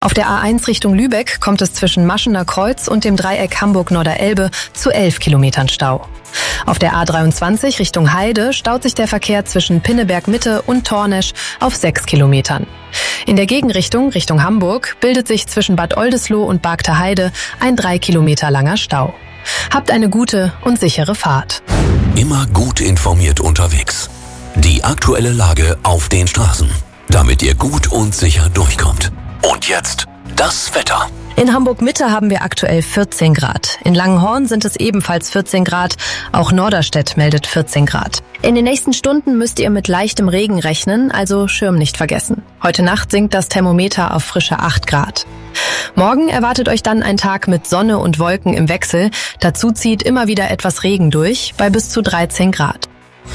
Auf der A1 Richtung Lübeck kommt es zwischen Maschener Kreuz und dem Dreieck Hamburg-Norderelbe zu 11 Kilometern Stau. Auf der A23 Richtung Heide staut sich der Verkehr zwischen Pinneberg-Mitte und Tornesch auf 6 Kilometern. In der Gegenrichtung Richtung Hamburg bildet sich zwischen Bad Oldesloe und Bargter Heide ein 3 Kilometer langer Stau. Habt eine gute und sichere Fahrt. Immer gut informiert unterwegs. Die aktuelle Lage auf den Straßen, damit ihr gut und sicher durchkommt. Und jetzt das Wetter. In Hamburg-Mitte haben wir aktuell 14 Grad. In Langenhorn sind es ebenfalls 14 Grad. Auch Norderstedt meldet 14 Grad. In den nächsten Stunden müsst ihr mit leichtem Regen rechnen, also Schirm nicht vergessen. Heute Nacht sinkt das Thermometer auf frische 8 Grad. Morgen erwartet euch dann ein Tag mit Sonne und Wolken im Wechsel. Dazu zieht immer wieder etwas Regen durch, bei bis zu 13 Grad.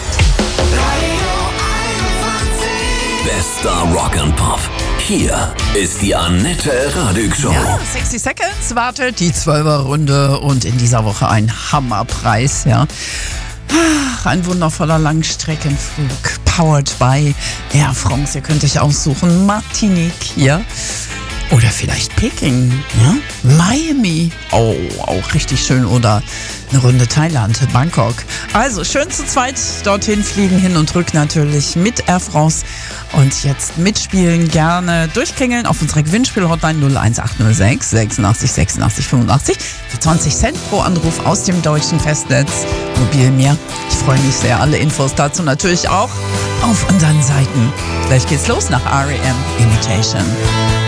Bester Rock and Pop. Hier ist die Annette Radig Show. Ja, 60 Seconds wartet die 12er-Runde und in dieser Woche ein Hammerpreis, ja. Ein wundervoller Langstreckenflug, powered by Air France. Ihr könnt euch aussuchen, Martinique hier. Oder vielleicht Peking, ja? Miami, oh, auch richtig schön. Oder eine Runde Thailand, Bangkok. Also schön zu zweit dorthin fliegen, hin und zurück natürlich mit Air France. Und jetzt mitspielen, gerne durchklingeln auf unserer Gewinnspiel-Hotline 01806 86 86 85 für 20 Cent pro Anruf aus dem deutschen Festnetz. Mobil mehr. Ich freue mich sehr. Alle Infos dazu natürlich auch auf unseren Seiten. Gleich geht's los nach R.E.M. Imitation.